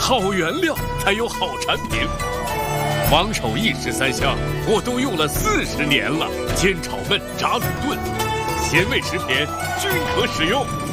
好原料才有好产品。王守义13香，我都用了40年了，煎炒焖炸卤炖，鲜味食品均可使用。